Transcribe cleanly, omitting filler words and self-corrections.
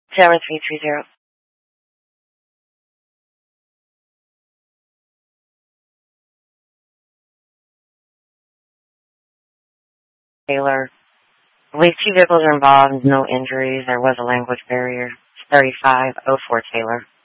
Tower 330. Taylor. At least 2 vehicles are involved, no injuries. There was a language barrier. 3504 Taylor.